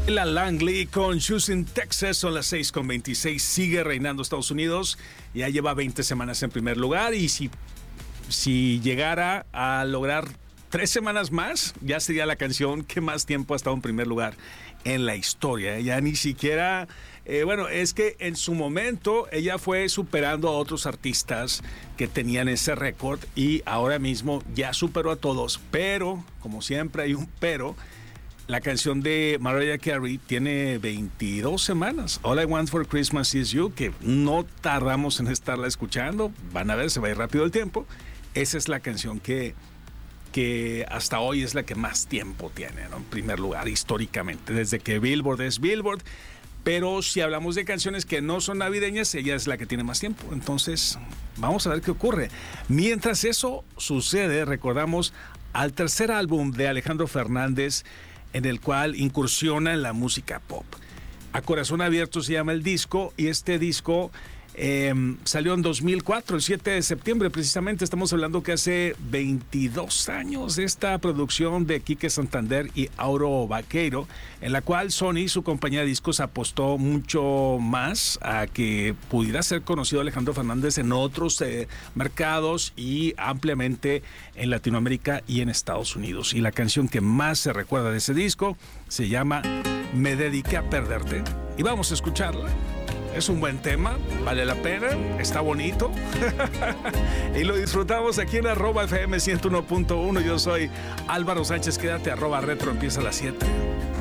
La Langley con Houston, Texas, son las 6:26, sigue reinando Estados Unidos, ya lleva 20 semanas en primer lugar y si llegara a lograr 3 semanas más, ya sería la canción que más tiempo ha estado en primer lugar en la historia. Ya ni siquiera, es que en su momento ella fue superando a otros artistas que tenían ese récord y ahora mismo ya superó a todos, pero, como siempre hay un pero, la canción de Mariah Carey tiene 22 semanas. All I Want for Christmas Is You, que no tardamos en estarla escuchando. Van a ver, se va a ir rápido el tiempo. Esa es la canción que hasta hoy es la que más tiempo tiene, ¿no? En primer lugar, históricamente, desde que Billboard es Billboard. Pero si hablamos de canciones que no son navideñas, ella es la que tiene más tiempo. Entonces, vamos a ver qué ocurre. Mientras eso sucede, recordamos al tercer álbum de Alejandro Fernández, en el cual incursiona en la música pop. A Corazón Abierto se llama el disco, y este disco salió en 2004, el 7 de septiembre precisamente. Estamos hablando que hace 22 años de esta producción de Quique Santander y Auro Vaqueiro, en la cual Sony, su compañía de discos, apostó mucho más a que pudiera ser conocido Alejandro Fernández en otros mercados y ampliamente en Latinoamérica y en Estados Unidos. Y la canción que más se recuerda de ese disco se llama Me Dediqué a Perderte, y vamos a escucharla. Es un buen tema, vale la pena, está bonito y lo disfrutamos aquí en @FM 101.1. Yo soy Álvaro Sánchez, quédate @retro, empieza a las 7.